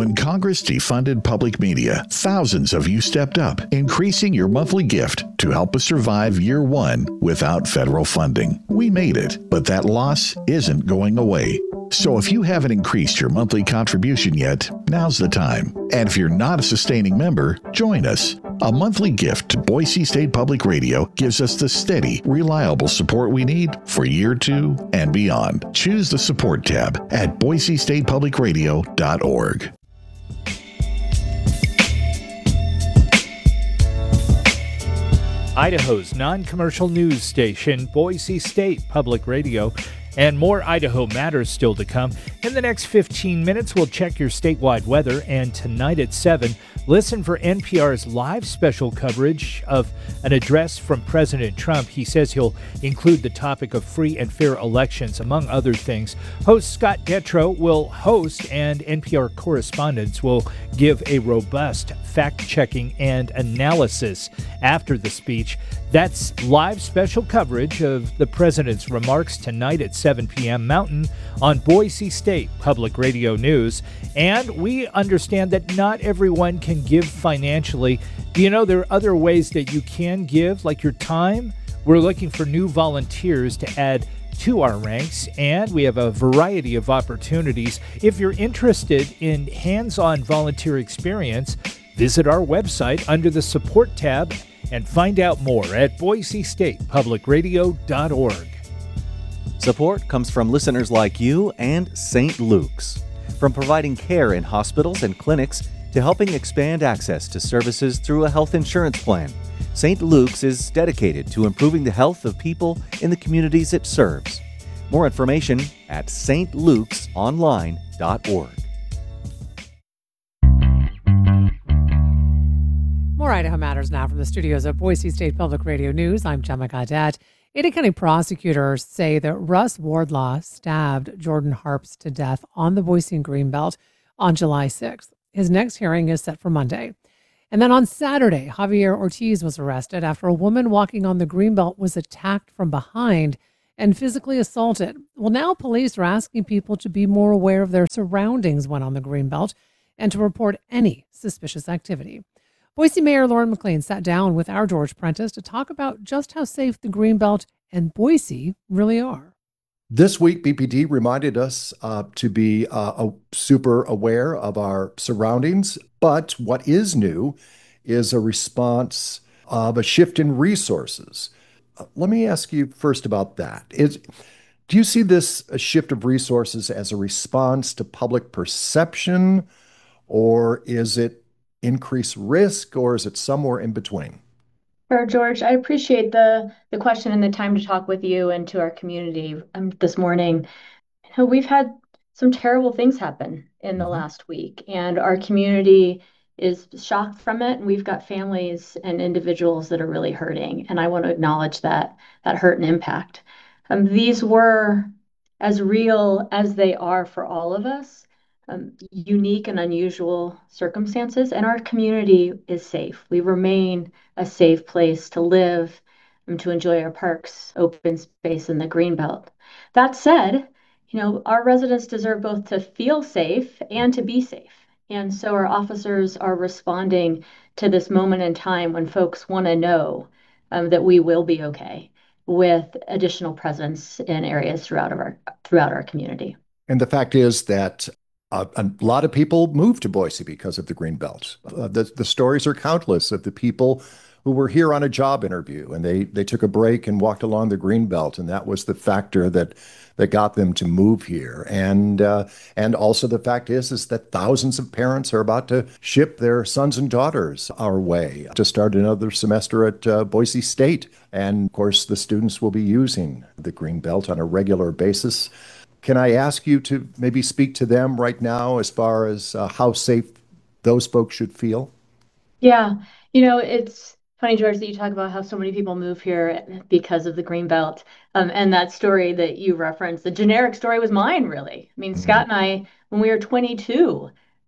When Congress defunded public media, thousands of you stepped up, increasing your monthly gift to help us survive year one without federal funding. We made it, but that loss isn't going away. So if you haven't increased your monthly contribution yet, now's the time. And if you're not a sustaining member, join us. A monthly gift to Boise State Public Radio gives us the steady, reliable support we need for year two and beyond. Choose the support tab at boisestatepublicradio.org. Idaho's non-commercial news station, Boise State Public Radio. And more Idaho Matters still to come. In the next 15 minutes, we'll check your statewide weather. And tonight at 7, listen for NPR's live special coverage of an address from President Trump. He says he'll include the topic of free and fair elections, among other things. Host Scott Detrow will host, and NPR correspondents will give a robust fact-checking and analysis after the speech. That's live special coverage of the president's remarks tonight at 7 p.m. Mountain on Boise State Public Radio News. And we understand that not everyone can give financially. You know, there are other ways that you can give, like your time. We're looking for new volunteers to add to our ranks, and we have a variety of opportunities. If you're interested in hands-on volunteer experience, visit our website under the support tab and find out more at boisestatepublicradio.org. Support comes from listeners like you and St. Luke's. From providing care in hospitals and clinics to helping expand access to services through a health insurance plan, St. Luke's is dedicated to improving the health of people in the communities it serves. More information at stlukesonline.org. More Idaho Matters now from the studios of Boise State Public Radio News. I'm Gemma Gaudette. Ada County prosecutors say that Russ Wardlaw stabbed Jordan Harps to death on the Boise and Greenbelt on July 6th. His next hearing is set for Monday. And then on Saturday, Javier Ortiz was arrested after a woman walking on the Greenbelt was attacked from behind and physically assaulted. Well, now police are asking people to be more aware of their surroundings when on the Greenbelt and to report any suspicious activity. Boise Mayor Lauren McLean sat down with our George Prentice to talk about just how safe the Greenbelt and Boise really are. This week, BPD reminded us to be super aware of our surroundings. But what is new is a response of a shift in resources. Let me ask you first about that. Do you see this shift of resources as a response to public perception, or is it increased risk, or is it somewhere in between? Sure, George. I appreciate the question and the time to talk with you and to our community this morning. We've had some terrible things happen in the last week, and our community is shocked from it. And we've got families and individuals that are really hurting, and I want to acknowledge that hurt and impact. These were as real as they are for all of us. Unique and unusual circumstances, and our community is safe. We remain a safe place to live and to enjoy our parks, open space, and the Greenbelt. That said, our residents deserve both to feel safe and to be safe. And so our officers are responding to this moment in time when folks want to know that we will be okay with additional presence in areas throughout our community. And the fact is that a lot of people moved to Boise because of the Greenbelt. The stories are countless of the people who were here on a job interview, and they took a break and walked along the Greenbelt, and that was the factor that got them to move here. And also the fact is that thousands of parents are about to ship their sons and daughters our way to start another semester at Boise State. And of course, the students will be using the Greenbelt on a regular basis. Can I ask you to maybe speak to them right now as far as how safe those folks should feel? Yeah, it's funny, George, that you talk about how so many people move here because of the Greenbelt. And that story that you referenced, the generic story was mine, really. I mean, Scott and I, when we were 22,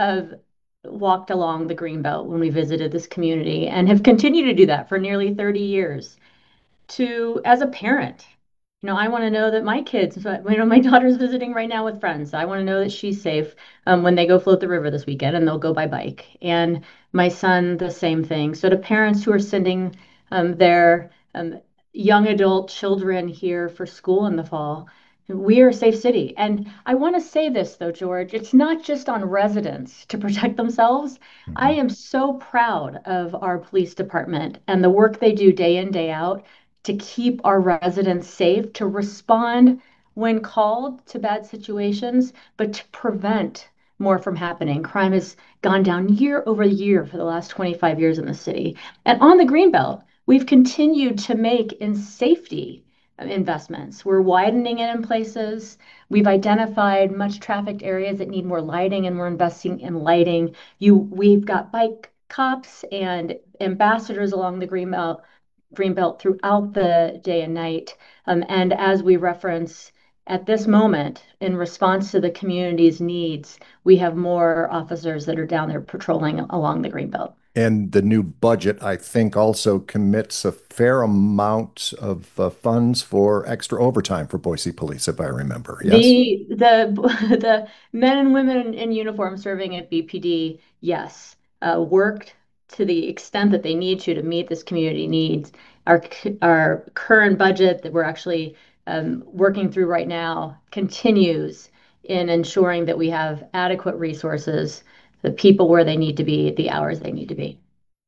walked along the Greenbelt when we visited this community and have continued to do that for nearly 30 years. As a parent, I want to know that my kids, my daughter's visiting right now with friends. I want to know that she's safe when they go float the river this weekend and they'll go by bike. And my son, the same thing. So to parents who are sending their young adult children here for school in the fall, we are a safe city. And I want to say this though, George, it's not just on residents to protect themselves. I Mhm. am so proud of our police department and the work they do day in, day out to keep our residents safe, to respond when called to bad situations, but to prevent more from happening. Crime has gone down year over year for the last 25 years in the city. And on the Greenbelt, we've continued to make in safety investments. We're widening it in places. We've identified much trafficked areas that need more lighting, and we're investing in lighting. We've got bike cops and ambassadors along the Greenbelt throughout the day and night. And as we reference at this moment, in response to the community's needs, we have more officers that are down there patrolling along the Greenbelt. And the new budget, I think, also commits a fair amount of funds for extra overtime for Boise Police, if I remember. Yes? The the men and women in uniform serving at BPD, yes, worked to the extent that they need to meet this community needs. Our current budget that we're actually working through right now continues in ensuring that we have adequate resources, the people where they need to be, at the hours they need to be.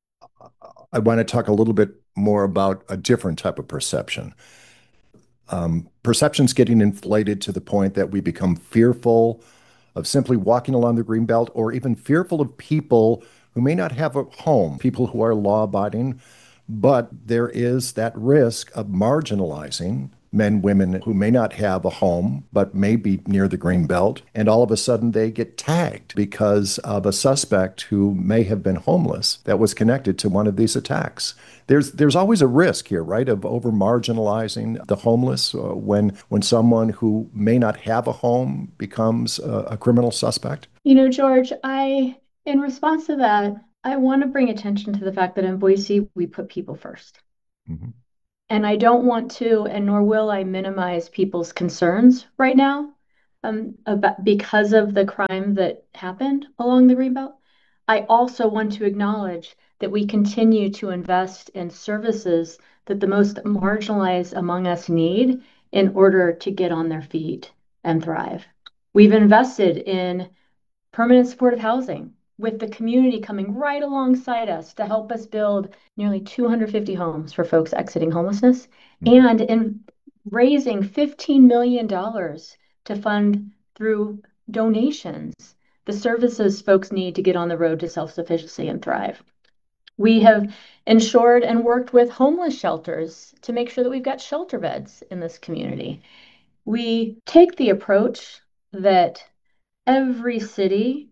I want to talk a little bit more about a different type of perception. Perception's getting inflated to the point that we become fearful of simply walking along the greenbelt, or even fearful of people who may not have a home, people who are law abiding, but there is that risk of marginalizing men, women who may not have a home, but may be near the green belt. And all of a sudden they get tagged because of a suspect who may have been homeless that was connected to one of these attacks. There's always a risk here, right, of over marginalizing the homeless when someone who may not have a home becomes a criminal suspect. George, in response to that, I want to bring attention to the fact that in Boise, we put people first. Mhm. And I don't want to, and nor will I minimize people's concerns right now because of the crime that happened along the Greenbelt. I also want to acknowledge that we continue to invest in services that the most marginalized among us need in order to get on their feet and thrive. We've invested in permanent supportive housing, with the community coming right alongside us to help us build nearly 250 homes for folks exiting homelessness, and in raising $15 million to fund through donations the services folks need to get on the road to self-sufficiency and thrive. We have ensured and worked with homeless shelters to make sure that we've got shelter beds in this community. We take the approach that every city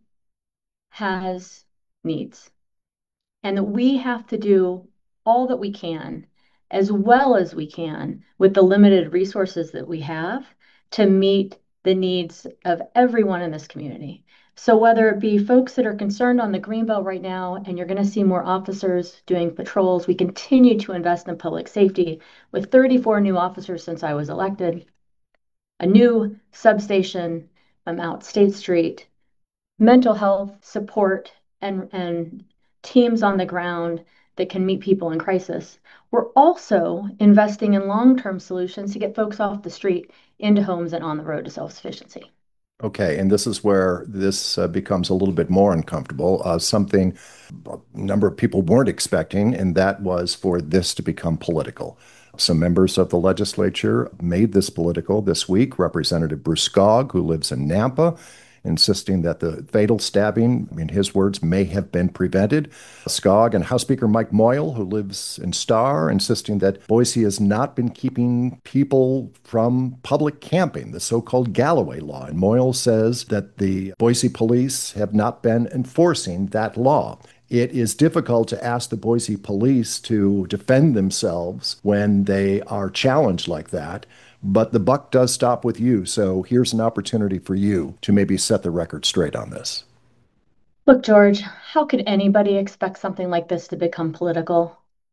has needs, and that we have to do all that we can, as well as we can, with the limited resources that we have to meet the needs of everyone in this community. So whether it be folks that are concerned on the Greenbelt right now, and you're going to see more officers doing patrols, we continue to invest in public safety with 34 new officers since I was elected, a new substation out State Street, mental health support, and teams on the ground that can meet people in crisis. We're also investing in long-term solutions to get folks off the street into homes and on the road to self-sufficiency. Okay, and this is where this becomes a little bit more uncomfortable. Something a number of people weren't expecting, and that was for this to become political. Some members of the legislature made this political this week. Representative Bruce Skog, who lives in Nampa, insisting that the fatal stabbing, in his words, may have been prevented. Skog and House Speaker Mike Moyle, who lives in Star, insisting that Boise has not been keeping people from public camping, the so-called Galloway law. And Moyle says that the Boise police have not been enforcing that law. It is difficult to ask the Boise police to defend themselves when they are challenged like that. But the buck does stop with you. So here's an opportunity for you to maybe set the record straight on this. Look, George, how could anybody expect something like this to become political?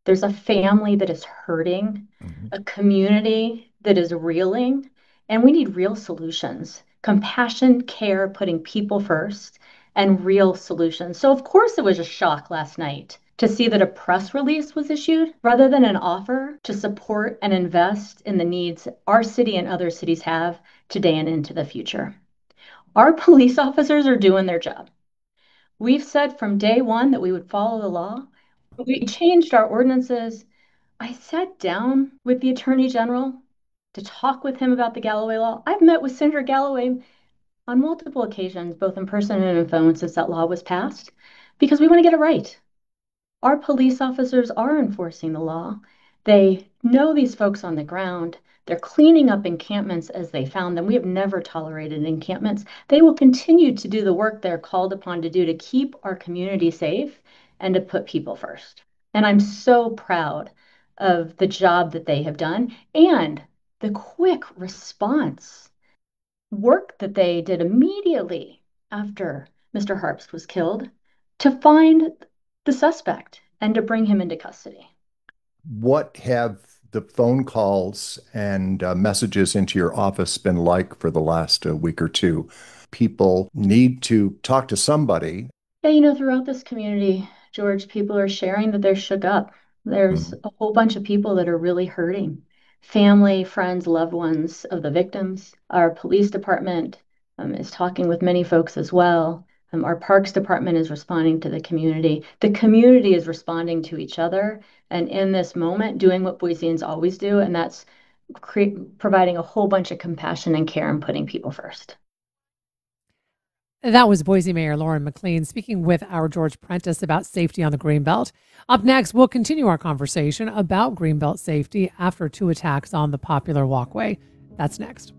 There's a family that is hurting, a community that is reeling, and we need real solutions. Compassion, care, putting people first, and real solutions. So, of course, it was a shock last night to see that a press release was issued rather than an offer to support and invest in the needs our city and other cities have today and into the future. Our police officers are doing their job. We've said from day one that we would follow the law. We changed our ordinances. I sat down with the Attorney General to talk with him about the Galloway law. I've met with Senator Galloway on multiple occasions, both in person and on phone, since that law was passed, because we want to get it right. Our police officers are enforcing the law. They know these folks on the ground. They're cleaning up encampments as they found them. We have never tolerated encampments. They will continue to do the work they're called upon to do to keep our community safe and to put people first. And I'm so proud of the job that they have done and the quick response work that they did immediately after Mr. Harps was killed to find the suspect and to bring him into custody. What have the phone calls and messages into your office been like for the last week or two? People need to talk to somebody. Yeah, throughout this community, George, people are sharing that they're shook up. There's a whole bunch of people that are really hurting. Family, friends, loved ones of the victims. Our police department is talking with many folks as well. Our parks department is responding to the community. The community is responding to each other. And in this moment, doing what Boiseans always do, and that's providing a whole bunch of compassion and care and putting people first. That was Boise Mayor Lauren McLean speaking with our George Prentice about safety on the Greenbelt. Up next, we'll continue our conversation about Greenbelt safety after 2 attacks on the popular walkway. That's next.